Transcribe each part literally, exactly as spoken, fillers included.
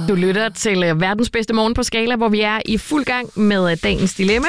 Du lytter til verdens bedste morgen på Skala, hvor vi er i fuld gang med dagens dilemma.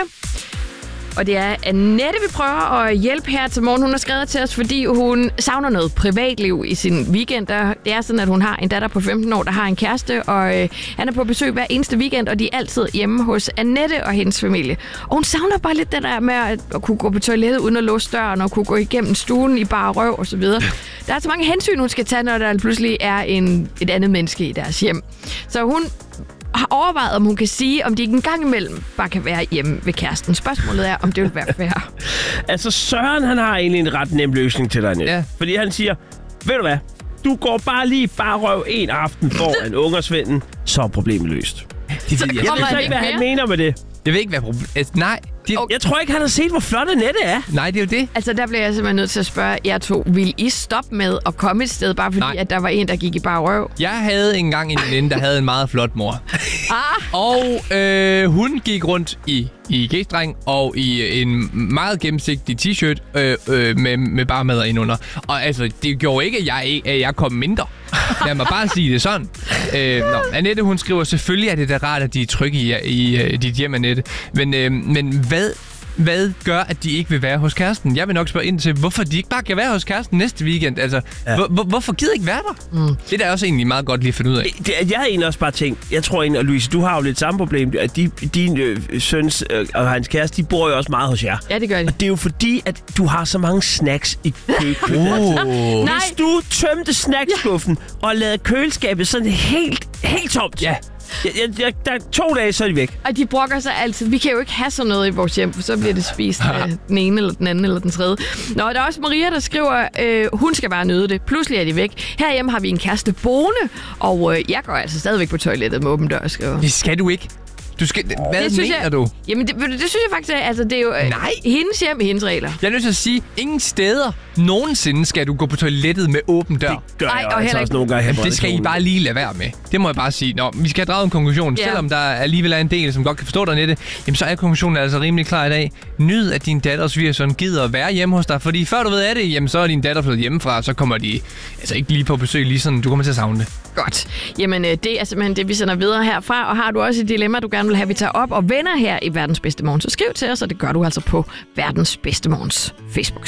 Og det er Annette, vi prøver at hjælpe her til morgen. Hun har skrevet til os, fordi hun savner noget privatliv i sin weekend. Det er sådan, at hun har en datter på femten år, der har en kæreste, og øh, han er på besøg hver eneste weekend, og de er altid hjemme hos Annette og hendes familie. Og hun savner bare lidt det der med at, at kunne gå på toilettet uden at låse døren, og kunne gå igennem stuen i bare røv og så videre. Der er så mange hensyn, hun skal tage, når der pludselig er en, et andet menneske i deres hjem. Så hun har overvejet, om hun kan sige, om de ikke en gang imellem bare kan være hjemme ved kæresten. Spørgsmålet er, om det vil være fair. Altså, Søren, han har egentlig en ret nem løsning til dig, Annette. Ja. Fordi han siger, ved du hvad, du går bare lige bare røv en aften foran ungersvenden, så er problemet løst. Det ved jeg. Jeg ved ikke, hvad han mener med det. Jeg ved ikke, hvad problemet er. Nej. De... Okay. Jeg tror ikke, han har set, hvor flot Annette er. Nej, det er jo det. Altså, der bliver jeg simpelthen nødt til at spørge jer to. Vil I stoppe med at komme et sted, bare fordi, Nej. at der var en, der gik i bare røv? Jeg havde engang en veninde, der havde en meget flot mor. Ah. Og øh, hun gik rundt i, i G-streng og i en meget gennemsigtig t-shirt øh, øh, med, med bare mad indunder. Og altså, det gjorde ikke, at jeg, at jeg kom mindre. Lad mig bare sige det sådan. Øh, nå, Annette, hun skriver, selvfølgelig er det da rart, at de er trygge i, i, i dit hjem, Annette. Men, øh, men hvad, hvad gør, at de ikke vil være hos kæresten? Jeg vil nok spørge ind til, hvorfor de ikke bare kan være hos kæresten næste weekend. Altså, ja. hvor, hvorfor gider ikke være der? Mm. Det er da også egentlig meget godt lige at finde ud af. Det, jeg har egentlig også bare tænkt, jeg tror egentlig, og Louise, du har jo lidt samme problem, at de, din øh, søns øh, og hans kæreste, de bor jo også meget hos jer. Ja, det gør de. Og det er jo fordi, at du har så mange snacks i køkkenet. Oh. Hvis du tømte snackskuffen ja. og lavede køleskabet sådan helt, helt tomt, ja. Jeg, jeg, jeg, der er to dage, så er de væk. Og de brokker sig altid. Vi kan jo ikke have sådan noget i vores hjem, for så bliver det spist af den ene, eller den anden, eller den tredje. Nå, der er også Maria, der skriver, øh, hun skal bare nyde det. Pludselig er de væk. Herhjemme har vi en kæreste boende, og øh, jeg går altså stadigvæk på toilettet med åben dør, skriver. Det skal du ikke. Du skal, hvad det mener jeg, du? Jamen, det, det synes jeg faktisk, er, altså, det er jo øh, Nej. hendes hjem, hendes regler. Jeg er nødt til at sige, ingen steder nogensinde skal du gå på toilettet med åben dør. Det gør Ej, jeg og altså også nogle gange. Det skal I bare lige lade være med. Det må jeg bare sige. Nå, vi skal have draget en konklusion. Ja. Selvom der alligevel er en del, som godt kan forstå dig, Annette, jamen så er konklusionen altså rimelig klar i dag. Nyd, at din datter svigersøn gider at være hjemme hos dig. Fordi før du ved af det, jamen så er din datter flyttet hjemmefra, så kommer de altså ikke lige på besøg, lige sådan, du kommer til at savne det. Godt. Jamen, det er simpelthen det, vi sender videre herfra. Og har du også et dilemma, du gerne vil have, vi tager op og vender her i Verdens Bedste Morgen, så skriv til os, og det gør du altså på Verdens Bedste Morgens Facebook.